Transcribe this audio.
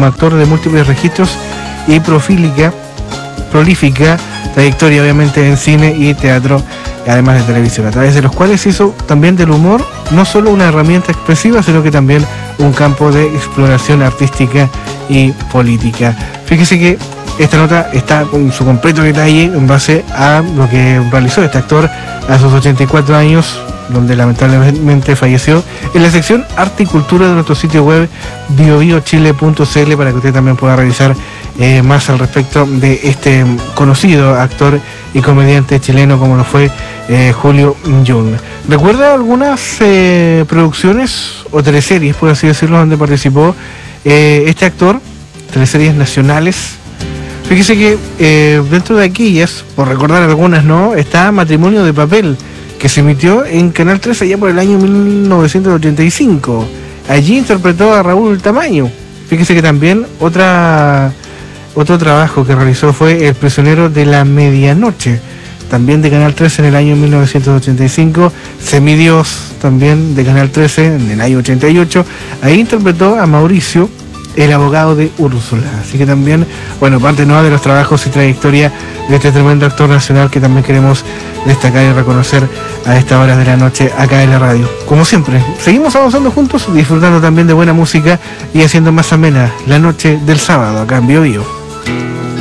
como actor de múltiples registros y prolífica trayectoria obviamente en cine y teatro, además de televisión, a través de los cuales hizo también del humor no solo una herramienta expresiva, sino que también un campo de exploración artística y política. Fíjese que esta nota está con su completo detalle en base a lo que realizó este actor a sus 84 años, donde lamentablemente falleció, en la sección Arte y Cultura de nuestro sitio web biobiochile.cl, para que usted también pueda revisar más al respecto de este conocido actor y comediante chileno como lo fue Julio Jung. ¿Recuerda algunas producciones o teleseries, por así decirlo, donde participó este actor? Teleseries nacionales. Fíjese que dentro de aquellas, por recordar algunas, ¿no?, está Matrimonio de Papel, que se emitió en Canal 13 allá por el año 1985. Allí interpretó a Raúl Tamayo. Fíjese que también otro trabajo que realizó fue El prisionero de la medianoche, también de Canal 13 en el año 1985. Semidios, también de Canal 13 en el año 88. Ahí interpretó a Mauricio, el abogado de Úrsula. Así que también, bueno, parte nueva de los trabajos y trayectoria de este tremendo actor nacional que también queremos destacar y reconocer a estas horas de la noche acá en la radio. Como siempre, seguimos avanzando juntos, disfrutando también de buena música y haciendo más amena la noche del sábado acá en Bio Bio.